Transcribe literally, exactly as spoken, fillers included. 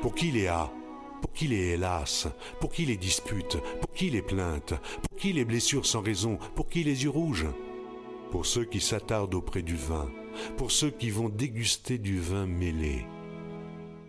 Pour qui les a? Pour qui les hélas? Pour qui les disputes? Pour qui les plaintes? Pour qui les blessures sans raison? Pour qui les yeux rouges? Pour ceux qui s'attardent auprès du vin, pour ceux qui vont déguster du vin mêlé,